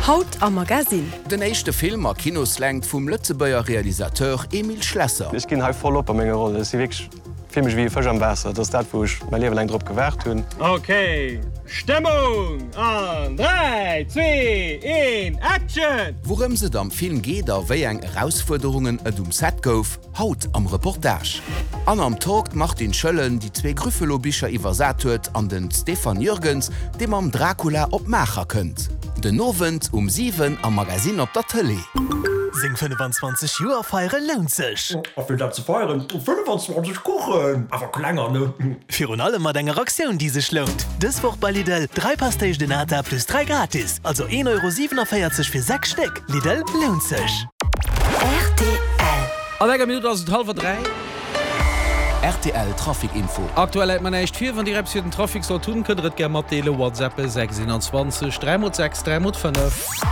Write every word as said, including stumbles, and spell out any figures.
Haut am Magasin. Den echte Film a Kinoslengt vum Lützebauer Realisateur Emil Schlesser. Ich ginn halt voll op a menge Rolle. Sie wirklich filmch wie Fëch am Wasser, dats dat woch mein Lewe lang Dr gewert hunn. Okay, Stimmung an drei, zwei, eins, Action! Worum se am Film geht a wéi eng Herausforderungen et um Set gouf, haut am Reportage. An am Talk macht den Schëllen die zwee Grüffelobicher iwwersat huet an den Stefan Jürgens, dem am Dracula op Macher kënnt. Den Novent um sieben am Magasin op der Tele. Sing fünfundzwanzig Joer feiere lohnt sech. Afir dat ze feieren fünfundzwanzig Kuchen, awer klenger ne. Fi un alle mat enger Aktiun die sech lohnt. Dës woch bei Lidl drei Pastéich de Nata plus drei gratis. Also een Euro siebenundvierzig fir sechs Steck. Lidl lohnt sech. R T L. Alleger Minute aus halb drei. R T L Trafikinfo. Aktuell hat man echt vier von die Reps den Trafik soll tun, könnt ihr gerne mal tele WhatsApp sechs zwei drei sechs drei fünf.